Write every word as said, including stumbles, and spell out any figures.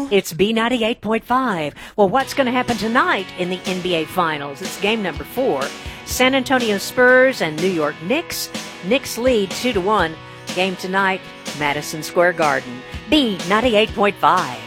It's B ninety-eight point five. Well, what's going to happen tonight in the N B A Finals? It's game number four. San Antonio Spurs and New York Knicks. Knicks lead two to one. Game tonight, Madison Square Garden. B ninety-eight point five.